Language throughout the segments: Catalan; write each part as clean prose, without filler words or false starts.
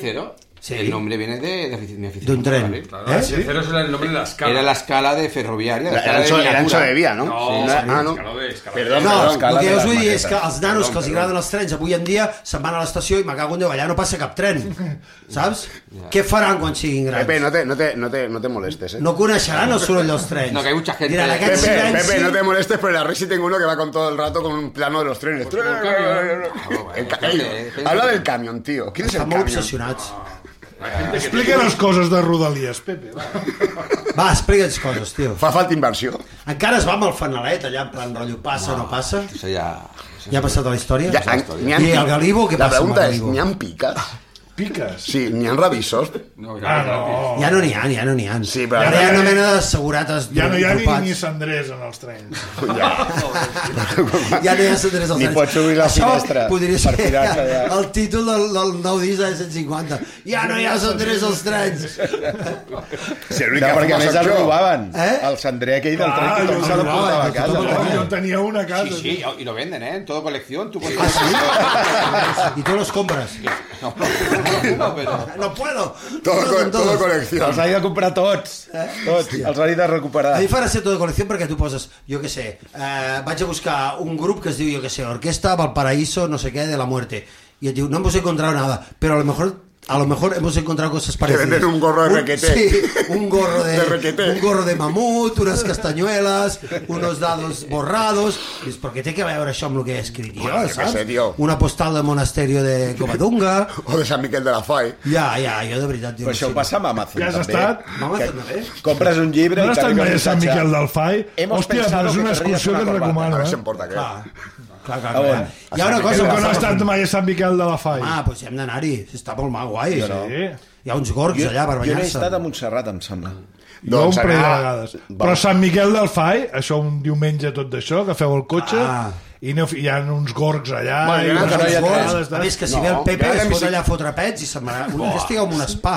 Cero. Sí. El nombre viene de mi afición. De un tren. ¿Vale? Claro, H0 era el nombre de la escala. Era la escala de ferroviària. Era ancho de via, no? No, no. Perdó. No, el escala que de jo us les vull dir és maquetes. que els nanos que els agraden els trens avui en dia se'n van a l'estació i me cago en Déu, allà no passa cap tren, saps? Què faran quan siguin grans? Pepe, no te molestes, No coneixeran el soroll dels trens. No, que hay mucha gente... Diran, aquest silenci... Pepe, no te molestes, pero en la Resi tengo uno que va con todo el rato con un plano de los trenes. Habla del camión, tío. ¿Quién es el Estan molt camión? obsessionats. Explica les coses de Rodalies, Pepe. Va, explica'ns coses, tio. Fa falta inversió. Encara es va amb el fanalet, allà en plan rotllo passa, no passa? Eso ya... Ja ha passat a la història? Ja, I el Galibo, què la passa amb el pregunta és, Galibo? n'hi ha piques? Piques? Sí, n'hi ha revisors? No. Ja no n'hi ha. Sí, però... Ara hi ha una mena de segurates Ja no hi ha dopats. ni cendrers en els trens. Ja no hi ha cendrers als Ni trens. pots obrir la finestra Això podria per ser tirar-te allà. el títol del nou disc de 150. Ja no hi ha cendrers als trens. Si el únic No, que perquè a fuma més soc el jo. robaven. Eh? El cendrer aquell del tren que tothom se el l'emportava a robaven, casa. tothom Jo tenia una a casa. Sí, y lo venden, ¿eh? En todo colección. Tú puedes... I tu los compres. No, pero... No puedo. Todo colecció. Els he de comprar tots. Tots. Els he de recuperar. A mi fa gràcia todo colecció perquè tu poses, jo què sé, vaig a buscar un grup que es diu, jo què sé, Orquesta Valparaíso, no sé què, de la muerte. I et diu, no hemos encontrado nada, pero a lo mejor hemos encontrado cosas parecidas. venden un gorro de requeté. Sí, un gorro De requeté. un gorro de mamut, unas castañuelas, unos dados borrados. Dius, ¿por qué té que veure això amb el que he escrit jo, Bueno, jo què saps? sé, tio. Una postal del monasterio de Covadonga. O de Sant Miquel de la Fai. Ja, jo de veritat... Però això ho passa amb Amazon, Ja has també. estat? M'ha també. Compres un llibre No i has estat t'arriba mai un a Sant missatge. Miquel del Fai? Hemos Hòstia, pensado però és que una querrías excursió una que et corbata. A recomano, veure si eh? em porta què. Clar. A on? Hi ha una Tu cosa... que no has estat mai a Sant Miquel de la Fai. Ah, doncs hem d'anar-hi. Està molt mal, guai. Jo no. Sí. Hi ha uns gorgs allà per Jo n'he banyar-se. estat a Montserrat, em sembla. Jo un Doncs parell de anar- vegades. Però Sant Miquel del Fai, això un diumenge tot d'això, que feu el cotxe, i hi ha uns gorgs allà... Bueno, i jo no unes hi ha escales, A més que si No, ve el Pepe jo es ara pot em- allà a fotre pets i se'n va... Un dia estigueu en un spa.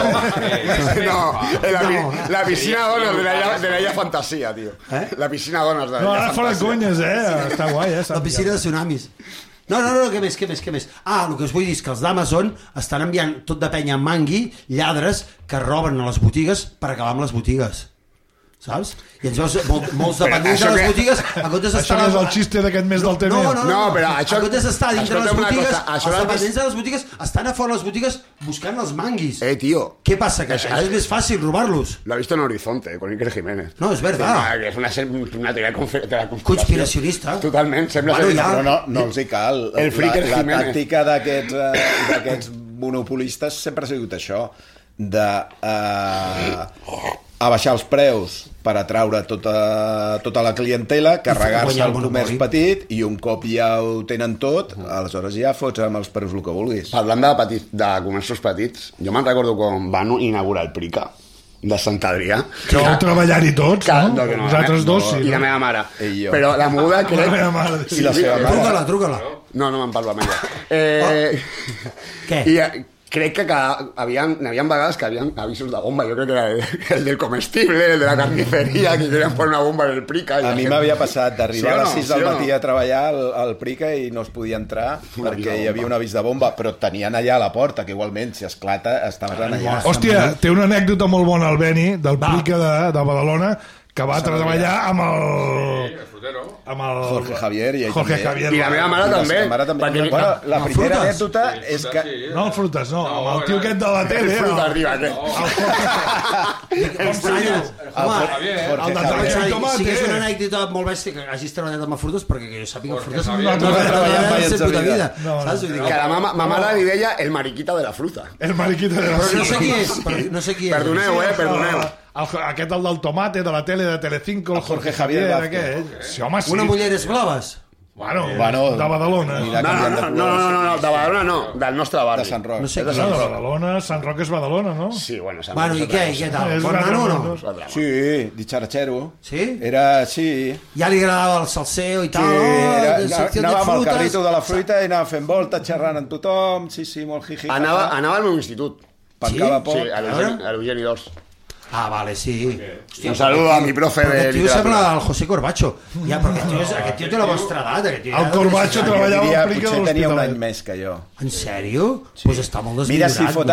La piscina dones de la Illa Fantasia, tío. La piscina dones de la No, Illa ara fora Fantasia. conyes, Està guai, La piscina de tsunamis. No, què més? Ah, el que us vull dir és que els d'Amazon estan enviant tot de penya en mangui, lladres que roben a les botigues per acabar amb les botigues. Saps? I ens veus molts dependents de les botigues en comptes Això d'estar... no és el xiste d'aquest mes del TV. No, però això- En comptes d'estar dintre les escolta'm una botigues, cosa, això els l'altre- dependents de les botigues estan a fora de les botigues buscant els manguis. Tío. Què passa? Que és més fàcil robar-los. Lo he visto en Horizonte, con Iker Jiménez. No, és verdad. Que és una teoria de la conspiració. Conspiracionista. Totalment, sembla Bueno, ser... ja. Però no els hi cal. El Fricker la Jiménez. tàctica d'aquests monopolistes sempre ha sigut això, de abaixar els preus per atraure tota la clientela, carregar-se guanyar el el comerç monopoli. petit, i un cop ja ho tenen tot, aleshores ja fots amb els preus el que vulguis. Parlant de comerços petits, jo me'n recordo quan van inaugurar el Prica de Sant Adrià. Que vau treballar-hi tots, no? que Vosaltres dos, sí. I la no? meva mare. I jo. Però la moguda La crec... meva mare. I la seva mare. Truca-la. No me'n parlo amb ella. Què? I crec que n'havien vegades que havien avisos de bomba. Jo crec que era el del comestible, el de la carniceria, que querían poner una bomba en el Prica. A mi m'havia passat d'arribar a les 6 del Sí o no? matí a treballar al Prica i no es podia entrar perquè hi havia un avís de bomba, però tenien allà a la porta, que igualment, si esclata, estaves allà. Hòstia, té una anècdota molt bona el Beni, del Prica de Badalona, que va treballar amb el Jorge Javier i ell Jorge també. Javier. I la meva mare també. La mare també. Perquè- Bueno, la amb primera frutes. anècdota és que... No, el Frutas, no, amb el tio aquest de la tele. Fruta arriba, què? El de taronja i tomate. Sí que és una anècdota molt bèstia que hagis treballat amb frutes, perquè que jo sàpiga frutes Javier. no he treballat mai en sa puta vida. No. Saps? Vull dir Que que... la mare li deia el mariquita de la fruta. El mariquita de la Però no sé qui és. No sé qui és. Perdoneu, perdoneu. Aquest el del tomate, de la tele de Telecinco, el Jorge Javier, aquell. Sí, home, sí. Una mulleres blaves. Bueno, Bueno, de Badalona. anirà canviant de colors. No, de Badalona no, del nostre barri. De Sant Roc. No sé És de qui No, Sant de Roc. Badalona, Sant Roc és Badalona, no? Sí, bueno, Sant Bueno, Roc i què? I què tal? És Bon un altre nano o món, no? no? Sí, dicharachero. Sí? Era, sí. Ja li agradava el salseo i Sí, tal. anava amb el carrito de la fruita i anava fent volta, xerrant amb tothom. Sí, molt jiji. Anava al meu institut. Pancava poc. Sí, a l'Eugeni 2. Ah, vale, sí. Hòstia, Un saludo a mi profe de Aquest tio literatura. sembla el José Corbacho. Ja, però aquest tio té la vostra edat. Aquest tio El Corbacho ja- treballava Diria, al Prica de potser tenia un l'Hospitalet. any més que jo. En sèrio? Doncs està molt Mira desmillorat. si fot